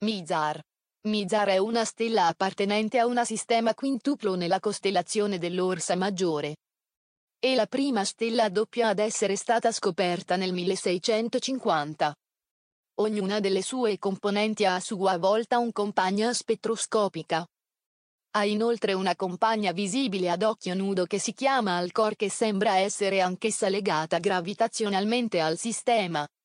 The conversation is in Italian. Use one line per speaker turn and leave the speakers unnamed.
Mizar. Mizar è una stella appartenente a un sistema quintuplo nella costellazione dell'Orsa Maggiore. È la prima stella doppia ad essere stata scoperta nel 1650. Ognuna delle sue componenti ha a sua volta un compagna spettroscopica. Ha inoltre una compagna visibile ad occhio nudo che si chiama Alcor, che sembra essere anch'essa legata gravitazionalmente al sistema.